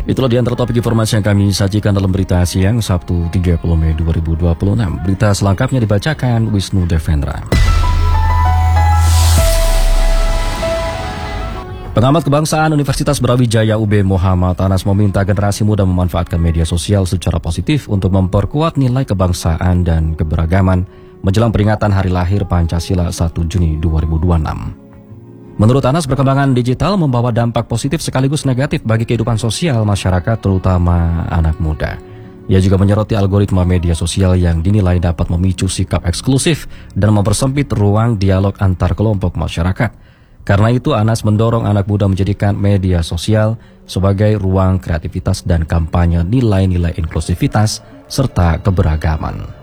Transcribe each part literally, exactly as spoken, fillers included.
Itulah di antara topik informasi yang kami sajikan dalam berita siang Sabtu tiga puluh Mei dua ribu dua puluh enam. Berita selengkapnya dibacakan Wisnu Devendra. Pengamat kebangsaan Universitas Brawijaya U B Muhammad Anas meminta generasi muda memanfaatkan media sosial secara positif untuk memperkuat nilai kebangsaan dan keberagaman menjelang peringatan Hari Lahir Pancasila satu Juni dua ribu dua puluh enam. Menurut Anas, perkembangan digital membawa dampak positif sekaligus negatif bagi kehidupan sosial masyarakat, terutama anak muda. Ia juga menyoroti algoritma media sosial yang dinilai dapat memicu sikap eksklusif dan mempersempit ruang dialog antar kelompok masyarakat. Karena itu, Anas mendorong anak muda menjadikan media sosial sebagai ruang kreativitas dan kampanye nilai-nilai inklusivitas serta keberagaman.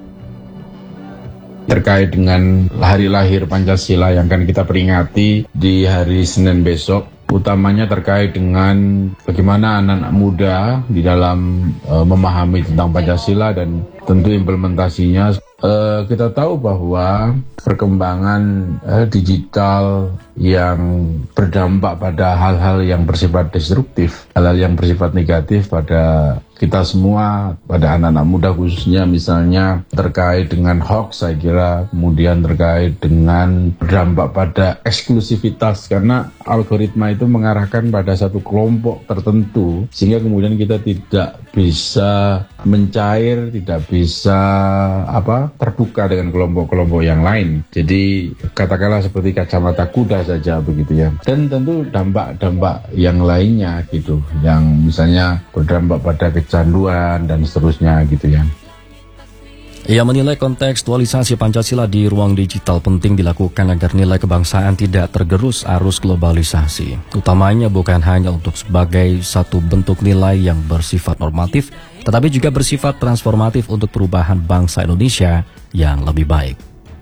Terkait dengan hari lahir Pancasila yang akan kita peringati di hari Senin besok, utamanya terkait dengan bagaimana anak-anak muda di dalam uh, memahami tentang Pancasila dan tentu implementasinya. Uh, kita tahu bahwa perkembangan uh, digital yang berdampak pada hal-hal yang bersifat destruktif, hal-hal yang bersifat negatif pada kita semua, pada anak-anak muda khususnya, misalnya terkait dengan hoax, saya kira, kemudian terkait dengan berdampak pada eksklusivitas, karena algoritma itu mengarahkan pada satu kelompok tertentu, sehingga kemudian kita tidak bisa mencair, tidak bisa apa terbuka dengan kelompok-kelompok yang lain. Jadi katakanlah seperti kacamata kuda saja begitu ya. Dan tentu dampak-dampak yang lainnya gitu, yang misalnya berdampak pada kecanduan dan seterusnya gitu ya. Ia menilai kontekstualisasi Pancasila di ruang digital penting dilakukan agar nilai kebangsaan tidak tergerus arus globalisasi. Utamanya bukan hanya untuk sebagai satu bentuk nilai yang bersifat normatif, tetapi juga bersifat transformatif untuk perubahan bangsa Indonesia yang lebih baik.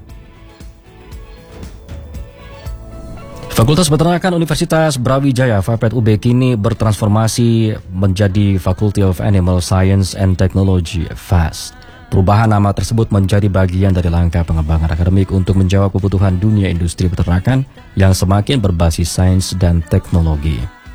Fakultas Peternakan Universitas Brawijaya Fapet U B kini bertransformasi menjadi Faculty of Animal Science and Technology F A S. Perubahan nama tersebut menjadi bagian dari langkah pengembangan akademik untuk menjawab kebutuhan dunia industri peternakan yang semakin berbasis sains dan teknologi.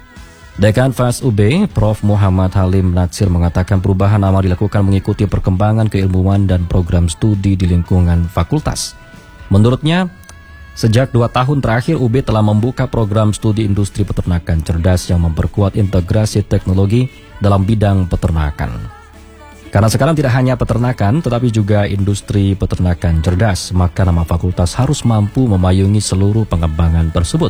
Dekan F A S U B, Profesor Muhammad Halim Natsir mengatakan perubahan nama dilakukan mengikuti perkembangan keilmuan dan program studi di lingkungan fakultas. Menurutnya, sejak dua tahun terakhir U B telah membuka program studi industri peternakan cerdas yang memperkuat integrasi teknologi dalam bidang peternakan. Karena sekarang tidak hanya peternakan, tetapi juga industri peternakan cerdas, maka nama fakultas harus mampu memayungi seluruh pengembangan tersebut.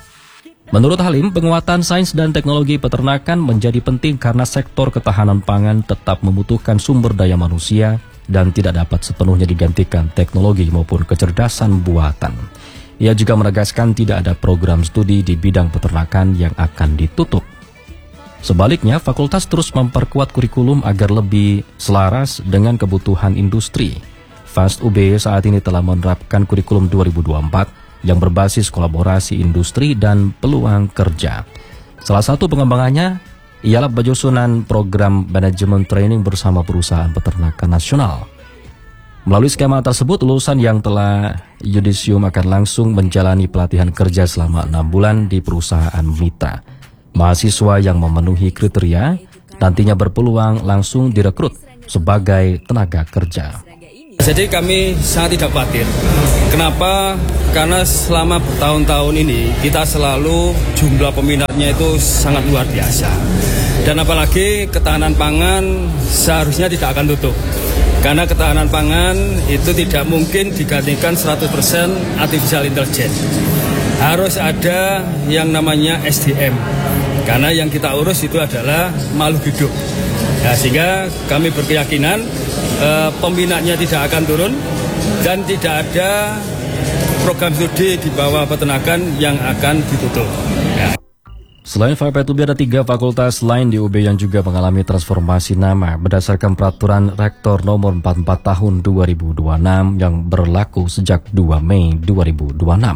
Menurut Halim, penguatan sains dan teknologi peternakan menjadi penting karena sektor ketahanan pangan tetap membutuhkan sumber daya manusia dan tidak dapat sepenuhnya digantikan teknologi maupun kecerdasan buatan. Ia juga menegaskan tidak ada program studi di bidang peternakan yang akan ditutup. Sebaliknya, fakultas terus memperkuat kurikulum agar lebih selaras dengan kebutuhan industri. F A S U B saat ini telah menerapkan kurikulum dua ribu dua puluh empat yang berbasis kolaborasi industri dan peluang kerja. Salah satu pengembangannya ialah penyusunan program manajemen training bersama perusahaan peternakan nasional. Melalui skema tersebut, lulusan yang telah yudisium akan langsung menjalani pelatihan kerja selama enam bulan di perusahaan mitra. Mahasiswa yang memenuhi kriteria nantinya berpeluang langsung direkrut sebagai tenaga kerja. Jadi kami sangat tidak khawatir. Kenapa? Karena selama bertahun-tahun ini kita selalu jumlah peminatnya itu sangat luar biasa. Dan apalagi ketahanan pangan seharusnya tidak akan tutup. Karena ketahanan pangan itu tidak mungkin digantikan seratus persen artificial intelligence. Harus ada yang namanya S D M. Karena yang kita urus itu adalah makhluk hidup. Nah, sehingga kami berkeyakinan eh, peminatnya tidak akan turun dan tidak ada program studi di bawah peternakan yang akan ditutup. Ya. Selain Fapet U B, ada tiga fakultas lain di U B yang juga mengalami transformasi nama berdasarkan peraturan Rektor nomor empat puluh empat tahun dua ribu dua puluh enam yang berlaku sejak dua Mei dua ribu dua puluh enam.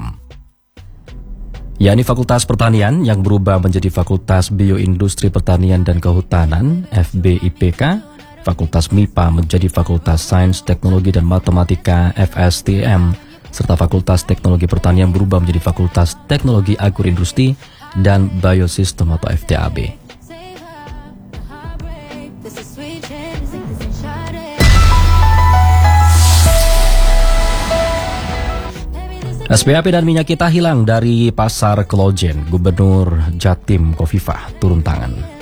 Yakni Fakultas Pertanian yang berubah menjadi Fakultas Bioindustri Pertanian dan Kehutanan F B I P K, Fakultas M I P A menjadi Fakultas Sains, Teknologi dan Matematika F S T M, serta Fakultas Teknologi Pertanian berubah menjadi Fakultas Teknologi Agroindustri dan Biosistem atau F T A B. S P H P dan minyak kita hilang dari pasar Klojen. Gubernur Jatim Khofifah turun tangan.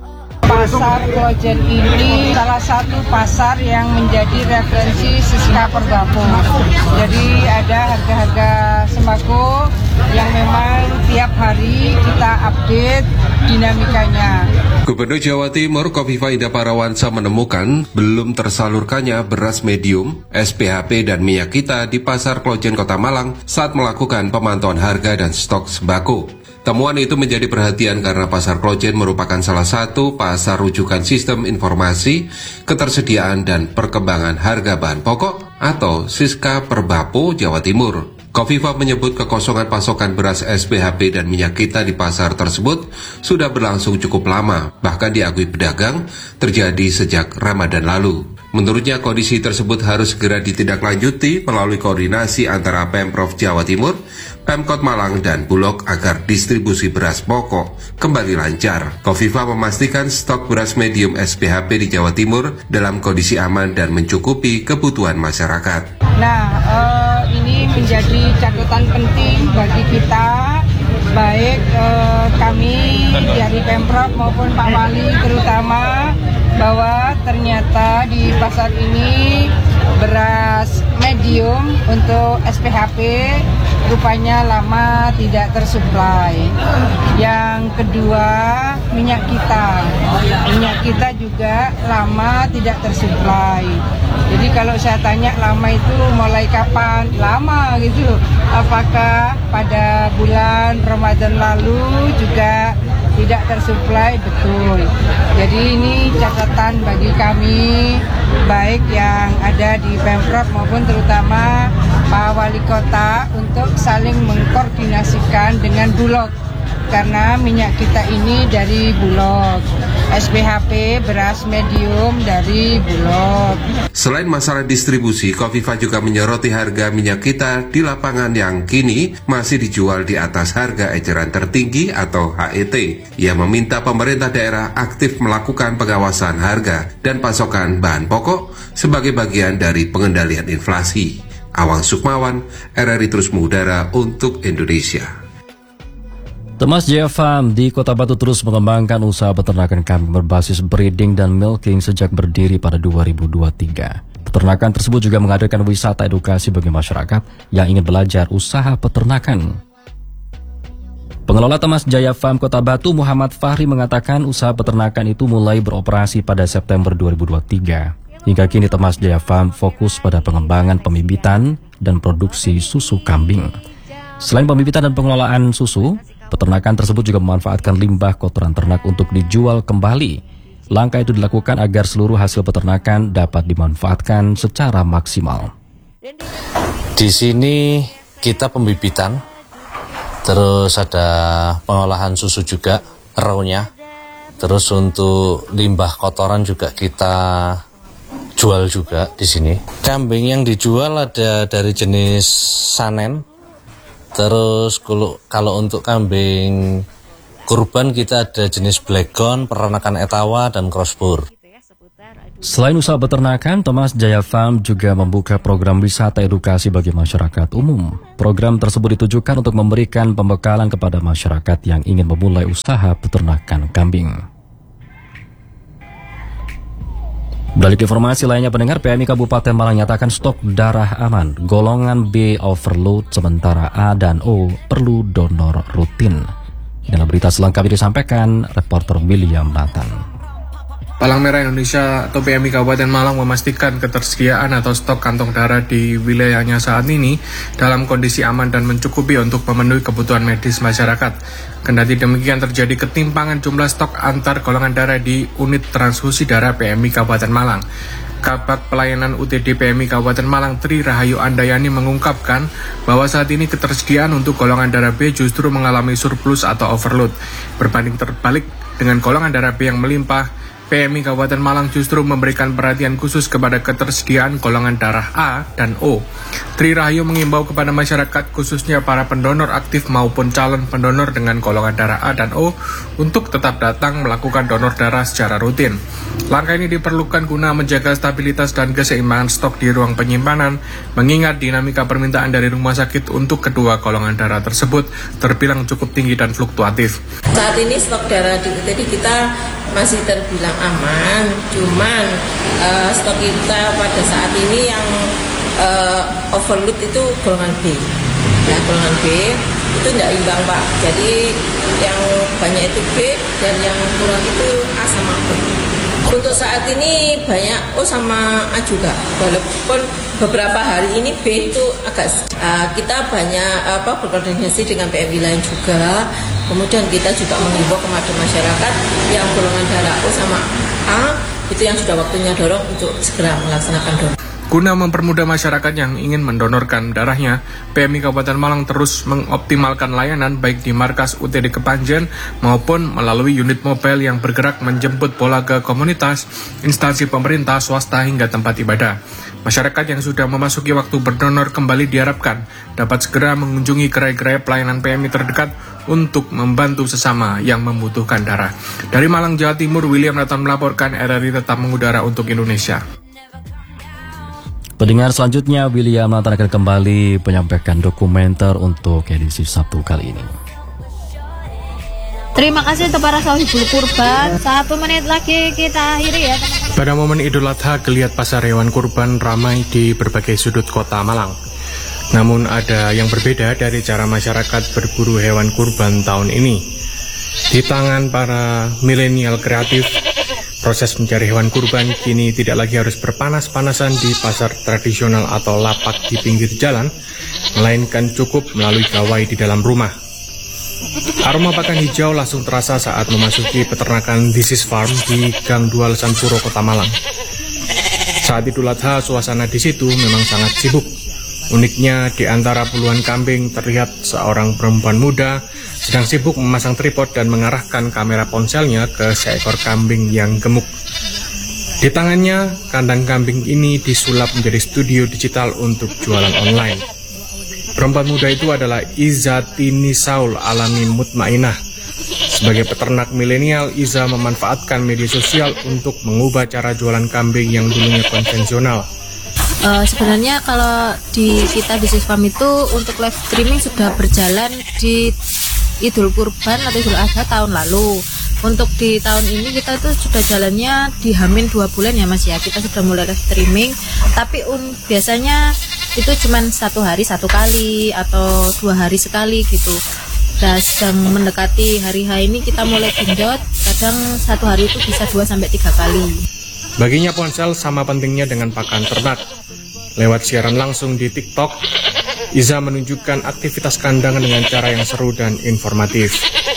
Pasar Klojen ini salah satu pasar yang menjadi referensi Siska Perbapo. Jadi ada harga-harga sembako yang memang tiap hari kita update dinamikanya. Gubernur Jawa Timur Khofifah Indar Parawansa menemukan belum tersalurkannya beras medium, S P H P dan minyak kita di Pasar Klojen Kota Malang saat melakukan pemantauan harga dan stok sembako. Temuan itu menjadi perhatian karena Pasar Klojen merupakan salah satu pasar rujukan sistem informasi, ketersediaan dan perkembangan harga bahan pokok atau Siska Perbapo Jawa Timur. Khofifah menyebut kekosongan pasokan beras S P H P dan minyak kita di pasar tersebut sudah berlangsung cukup lama, bahkan diakui pedagang terjadi sejak Ramadan lalu. Menurutnya kondisi tersebut harus segera ditindaklanjuti melalui koordinasi antara Pemprov Jawa Timur, Pemkot Malang dan Bulog agar distribusi beras pokok kembali lancar. Khofifah memastikan stok beras medium S P H P di Jawa Timur dalam kondisi aman dan mencukupi kebutuhan masyarakat. Nah, uh, ini menjadi catatan penting bagi kita, baik uh, kami dari Pemprov maupun Pak Wali terutama, bahwa ternyata di pasar ini beras medium untuk S P H P rupanya lama tidak tersuplai. Yang kedua, minyak kita. Minyak kita juga lama tidak tersuplai. Jadi kalau saya tanya lama itu mulai kapan? Lama gitu. Apakah pada bulan Ramadan lalu juga tidak tersuplai? Betul. Jadi ini catatan bagi kami, baik yang ada di Pemprov maupun terutama Pak Wali Kota untuk saling mengkoordinasikan dengan Bulog. Karena minyak kita ini dari Bulog, S P H P beras medium dari Bulog. Selain masalah distribusi, Khofifah juga menyoroti harga minyak kita di lapangan yang kini masih dijual di atas harga eceran tertinggi atau H E T. Ia meminta pemerintah daerah aktif melakukan pengawasan harga dan pasokan bahan pokok sebagai bagian dari pengendalian inflasi. Awang Sukmawan, R R I Terus Mengudara untuk Indonesia. Temas Jaya Farm di Kota Batu terus mengembangkan usaha peternakan kambing berbasis breeding dan milking sejak berdiri pada dua ribu dua puluh tiga. Peternakan tersebut juga mengadakan wisata edukasi bagi masyarakat yang ingin belajar usaha peternakan. Pengelola Temas Jaya Farm Kota Batu Muhammad Fahri mengatakan usaha peternakan itu mulai beroperasi pada September dua ribu dua puluh tiga. Hingga kini Temas Jaya Farm fokus pada pengembangan pembibitan dan produksi susu kambing. Selain pembibitan dan pengelolaan susu, peternakan tersebut juga memanfaatkan limbah kotoran ternak untuk dijual kembali. Langkah itu dilakukan agar seluruh hasil peternakan dapat dimanfaatkan secara maksimal. Di sini kita pembibitan, terus ada pengolahan susu juga, raw-nya. Terus untuk limbah kotoran juga kita jual juga di sini. Kambing yang dijual ada dari jenis Sanen. Terus kalau, kalau untuk kambing kurban kita ada jenis Blackcone, peranakan Etawa, dan Crossbur. Selain usaha peternakan, Temas Jaya Farm juga membuka program wisata edukasi bagi masyarakat umum. Program tersebut ditujukan untuk memberikan pembekalan kepada masyarakat yang ingin memulai usaha peternakan kambing. Balik informasi lainnya, pendengar, P M I Kabupaten Malang nyatakan stok darah aman, golongan B overload, sementara A dan O perlu donor rutin. Dalam berita selengkapnya disampaikan reporter William Nathan. Palang Merah Indonesia atau P M I Kabupaten Malang memastikan ketersediaan atau stok kantong darah di wilayahnya saat ini dalam kondisi aman dan mencukupi untuk memenuhi kebutuhan medis masyarakat. Kendati demikian terjadi ketimpangan jumlah stok antar golongan darah di unit transfusi darah P M I Kabupaten Malang. Kabag Pelayanan U T D P M I Kabupaten Malang Tri Rahayu Andayani mengungkapkan bahwa saat ini ketersediaan untuk golongan darah B justru mengalami surplus atau overload. Berbanding terbalik dengan golongan darah B yang melimpah P M I Kabupaten Malang justru memberikan perhatian khusus kepada ketersediaan golongan darah A dan O. Tri Rahayu mengimbau kepada masyarakat khususnya para pendonor aktif maupun calon pendonor dengan golongan darah A dan O untuk tetap datang melakukan donor darah secara rutin. Langkah ini diperlukan guna menjaga stabilitas dan keseimbangan stok di ruang penyimpanan, mengingat dinamika permintaan dari rumah sakit untuk kedua golongan darah tersebut terbilang cukup tinggi dan fluktuatif. Saat ini stok darah di U T D kita masih terbilang aman, cuman uh, stok kita pada saat ini yang uh, overload itu golongan B. Ya, golongan B itu tidak imbang, Pak. Jadi yang banyak itu B dan yang kurang itu A sama O. Untuk saat ini banyak O sama A juga, walaupun beberapa hari ini B itu agak uh, kita banyak apa berkoordinasi dengan P M I lain juga. Kemudian kita juga mengimbau kepada masyarakat yang golongan darah O sama A itu yang sudah waktunya dorong untuk segera melaksanakan donor. Guna mempermudah masyarakat yang ingin mendonorkan darahnya, P M I Kabupaten Malang terus mengoptimalkan layanan baik di markas U T D Kepanjen maupun melalui unit mobile yang bergerak menjemput bola ke komunitas, instansi pemerintah, swasta hingga tempat ibadah. Masyarakat yang sudah memasuki waktu berdonor kembali diharapkan dapat segera mengunjungi gerai-gerai pelayanan P M I terdekat untuk membantu sesama yang membutuhkan darah. Dari Malang, Jawa Timur, William Nathan melaporkan, R R I tetap mengudara untuk Indonesia. Pendengar selanjutnya, William Nathan akan kembali menyampaikan dokumenter untuk edisi Sabtu kali ini. Terima kasih untuk para sahibul kurban. Satu menit lagi kita akhiri ya. Pada momen Idul Adha, geliat pasar hewan kurban ramai di berbagai sudut kota Malang. Namun ada yang berbeda dari cara masyarakat berburu hewan kurban tahun ini. Di tangan para milenial kreatif, proses mencari hewan kurban kini tidak lagi harus berpanas-panasan di pasar tradisional atau lapak di pinggir jalan, melainkan cukup melalui gawai di dalam rumah. Aroma pakan hijau langsung terasa saat memasuki peternakan This is Farm di Gang dua Lesan Puro, Kota Malang. Saat Idul Adha, suasana di situ memang sangat sibuk. Uniknya, di antara puluhan kambing terlihat seorang perempuan muda sedang sibuk memasang tripod dan mengarahkan kamera ponselnya ke seekor kambing yang gemuk. Di tangannya, kandang kambing ini disulap menjadi studio digital untuk jualan online. Perempuan muda itu adalah Iza Tini Saul Alami Mutmainah. Sebagai peternak milenial, Iza memanfaatkan media sosial untuk mengubah cara jualan kambing yang dulunya konvensional. Uh, sebenarnya kalau di kita bisnis farm itu untuk live streaming sudah berjalan di Idul Kurban atau Idul Adha tahun lalu. Untuk di tahun ini kita itu sudah jalannya di Hamin dua bulan ya Mas ya. Kita sudah mulai live streaming, tapi un, biasanya itu cuma satu hari satu kali atau dua hari sekali gitu. Dan sedang mendekati hari H ini kita mulai genjot, kadang satu hari itu bisa dua sampai tiga kali. Baginya ponsel sama pentingnya dengan pakan ternak. Lewat siaran langsung di TikTok, Iza menunjukkan aktivitas kandang dengan cara yang seru dan informatif.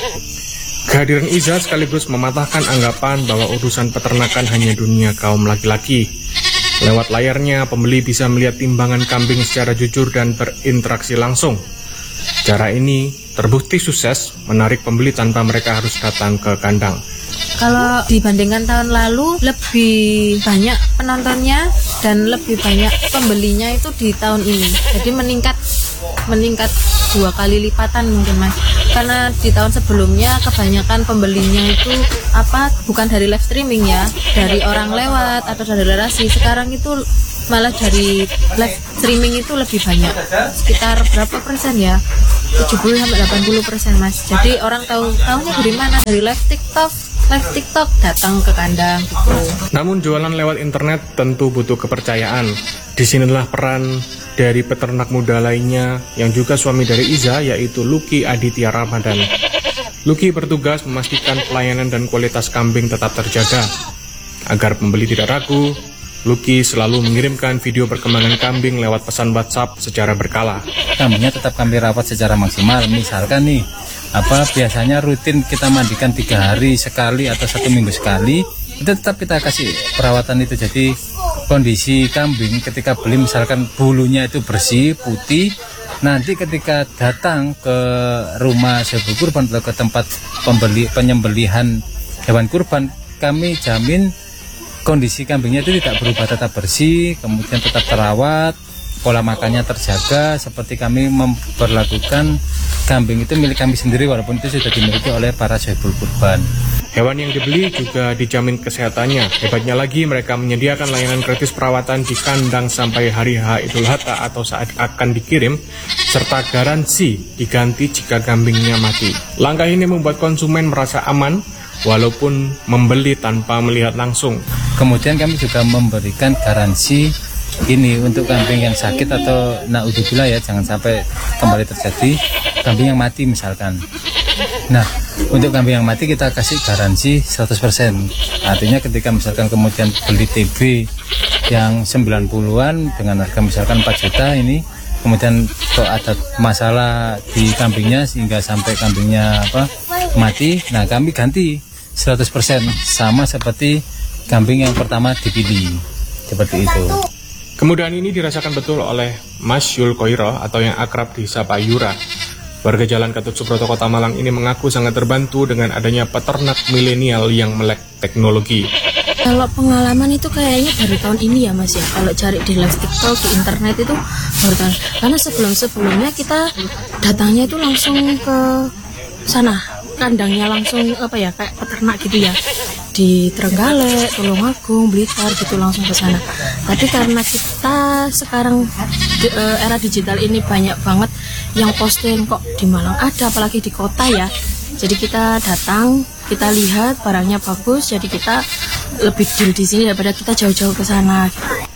Kehadiran Iza sekaligus mematahkan anggapan bahwa urusan peternakan hanya dunia kaum laki-laki. Lewat layarnya, pembeli bisa melihat timbangan kambing secara jujur dan berinteraksi langsung. Cara ini terbukti sukses menarik pembeli tanpa mereka harus datang ke kandang. Kalau dibandingkan tahun lalu, lebih banyak penontonnya dan lebih banyak pembelinya itu di tahun ini. Jadi meningkat meningkat dua kali lipatan mungkin Mas. Karena di tahun sebelumnya kebanyakan pembelinya itu apa bukan dari live streaming ya, dari orang lewat atau dari relasi. Sekarang itu malah dari live streaming itu lebih banyak. Sekitar berapa persen ya? tujuh puluh sampai delapan puluh persen Mas. Jadi orang tahu tahunya dari mana? Dari live TikTok. Live TikTok datang ke kandang gitu. Namun jualan lewat internet tentu butuh kepercayaan. Disinilah peran dari peternak muda lainnya yang juga suami dari Iza, yaitu Luki Aditya Ramadan. Luki bertugas memastikan pelayanan dan kualitas kambing tetap terjaga. Agar pembeli tidak ragu, Luki selalu mengirimkan video perkembangan kambing lewat pesan WhatsApp secara berkala. Kambingnya tetap kami rawat secara maksimal. Misalkan nih, apa biasanya rutin kita mandikan tiga hari sekali atau satu minggu sekali, itu tetap kita kasih perawatan itu. Jadi kondisi kambing ketika beli misalkan bulunya itu bersih, putih, nanti ketika datang ke rumah sebu kurban atau ke tempat pembeli penyembelihan hewan kurban, kami jamin kondisi kambingnya itu tidak berubah, tetap bersih, kemudian tetap terawat, pola makannya terjaga, seperti kami memperlakukan kambing itu milik kami sendiri walaupun itu sudah dimiliki oleh para sohibul kurban. Hewan yang dibeli juga dijamin kesehatannya. Hebatnya lagi, mereka menyediakan layanan gratis perawatan di kandang sampai hari H Idul Adha atau saat akan dikirim, serta garansi diganti jika kambingnya mati. Langkah ini membuat konsumen merasa aman, walaupun membeli tanpa melihat langsung. Kemudian kami juga memberikan garansi ini untuk kambing yang sakit atau naudzubillah ya, jangan sampai kembali terjadi kambing yang mati misalkan. Nah, untuk kambing yang mati kita kasih garansi seratus persen. Artinya ketika misalkan kemudian beli T B yang sembilan puluhan dengan harga misalkan empat juta ini, kemudian kok ada masalah di kambingnya sehingga sampai kambingnya apa mati, nah kami ganti seratus persen sama seperti kambing yang pertama dipilih. Seperti itu. Kemudahan ini dirasakan betul oleh Mas Yul Koiro atau yang akrab disapa Yura. Warga Jalan Gatot Subroto Kota Malang ini mengaku sangat terbantu dengan adanya peternak milenial yang melek teknologi. Kalau pengalaman itu kayaknya baru tahun ini ya Mas ya. Kalau cari di live TikTok, di internet itu baru tahun. Karena sebelum-sebelumnya kita datangnya itu langsung ke sana, kandangnya langsung apa ya, kayak peternak gitu ya. Di Trenggalek, Tulungagung, Blitar gitu langsung ke sana. Tapi karena kita sekarang di, uh, era digital ini banyak banget yang posting kok di Malang ada, apalagi di kota ya. Jadi kita datang, kita lihat barangnya bagus, jadi kita lebih deal di sini daripada kita jauh-jauh ke sana.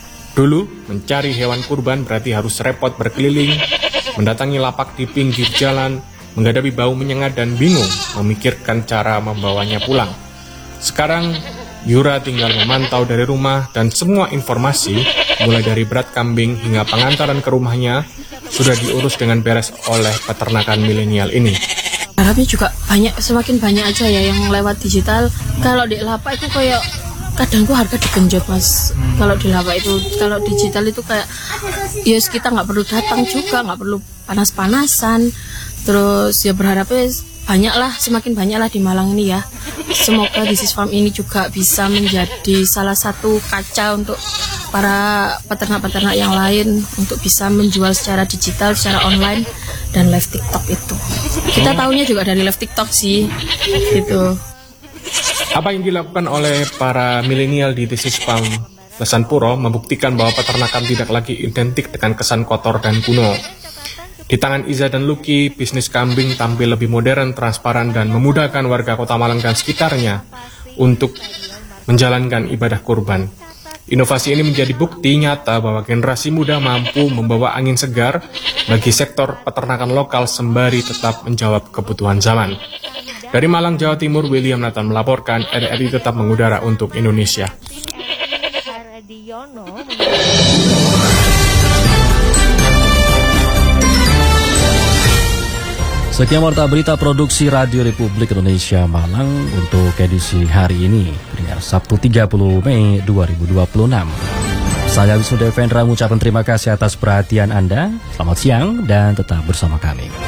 Dulu mencari hewan kurban berarti harus repot berkeliling, mendatangi lapak di pinggir jalan, menghadapi bau menyengat dan bingung memikirkan cara membawanya pulang. Sekarang Yura tinggal memantau dari rumah dan semua informasi mulai dari berat kambing hingga pengantaran ke rumahnya sudah diurus dengan beres oleh peternakan milenial ini. Harapnya juga banyak, semakin banyak aja ya yang lewat digital. Kalau di lapak itu kayak kadang tuh harga digenjot Mas. Hmm. Kalau di lapak itu, kalau digital itu kayak ya yes, kita nggak perlu datang juga, nggak perlu panas-panasan. Terus ya berharapnya banyaklah, semakin banyaklah di Malang ini ya. Semoga This is Farm ini juga bisa menjadi salah satu kaca untuk para peternak-peternak yang lain untuk bisa menjual secara digital, secara online dan live TikTok itu. Kita tahunya juga dari live TikTok sih, gitu. Apa yang dilakukan oleh para milenial di This is Farm Lesan Puro membuktikan bahwa peternakan tidak lagi identik dengan kesan kotor dan kuno. Di tangan Iza dan Lucky, bisnis kambing tampil lebih modern, transparan, dan memudahkan warga Kota Malang dan sekitarnya untuk menjalankan ibadah kurban. Inovasi ini menjadi bukti nyata bahwa generasi muda mampu membawa angin segar bagi sektor peternakan lokal sembari tetap menjawab kebutuhan zaman. Dari Malang, Jawa Timur, William Nathan melaporkan, R R I tetap mengudara untuk Indonesia. Sekian warta berita produksi Radio Republik Indonesia Malang untuk edisi hari ini, dengan Sabtu tiga puluh Mei dua ribu dua puluh enam. Saya Wisnu Devendra mengucapkan terima kasih atas perhatian Anda. Selamat siang dan tetap bersama kami.